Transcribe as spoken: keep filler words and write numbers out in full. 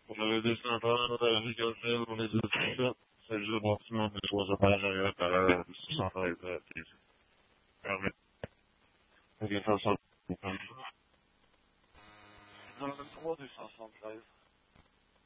J'avais descendu la rue pour les autres. C'est le bâtiment de trois étages arrière à l'heure de soixante-treize. Permet. Ok, ça, ça. Dans le vingt-trois deux cent soixante-treize.